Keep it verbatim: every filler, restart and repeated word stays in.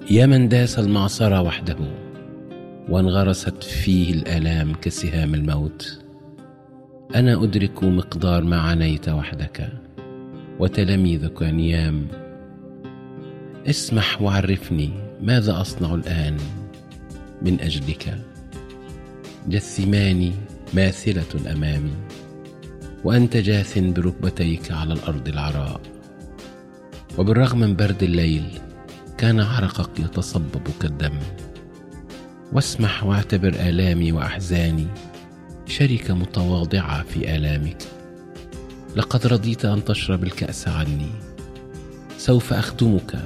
يا من داس المعصرة وحده وانغرست فيه الآلام كسهام الموت، أنا أدرك مقدار ما عانيت وحدك وتلاميذك نيام. اسمح وعرفني ماذا أصنع الآن من أجلك. جثماني ماثلة أمامي وأنت جاث بركبتيك على الأرض العراء، وبالرغم من برد الليل كان عرقك يتصبب كالدم. واسمح واعتبر آلامي وأحزاني شركة متواضعة في آلامك. لقد رضيت أن تشرب الكأس عني، سوف أخدمك